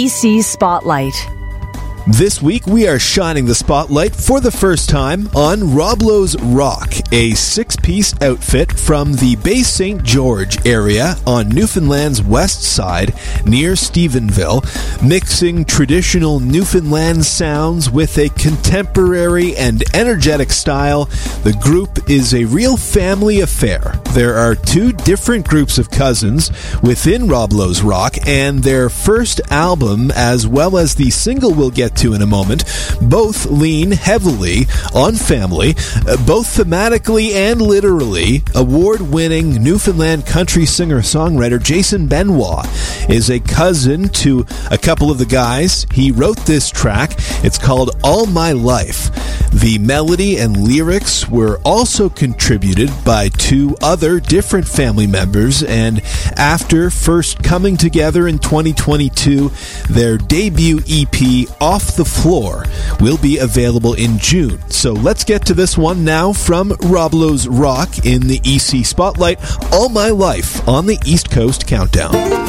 EC Spotlight. This week, we are shining the spotlight for the first time on Roblo's Rock, a six-piece outfit from the Bay St. George area on Newfoundland's west side near Stephenville, mixing traditional Newfoundland sounds with a contemporary and energetic style. The group is a real family affair. There are two different groups of cousins within Roblo's Rock, and their first album, as well as the single we'll get to in a moment, both lean heavily on family, both thematically and literally. Award-winning Newfoundland country singer-songwriter Jason Benoit is a cousin to a couple of the guys. He wrote this track. It's called All My Life. The melody and lyrics were also contributed by two other different family members, and after first coming together in 2022, their debut EP, Off the Floor, will be available in June. So let's get to this one now from Roblo's Rock in the EC Spotlight, All My Life on the East Coast Countdown.